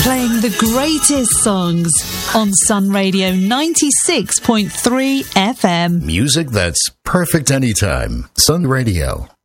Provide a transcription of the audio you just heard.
Playing the greatest songs on Sun Radio 96.3 FM. Music that's perfect anytime. Sun Radio.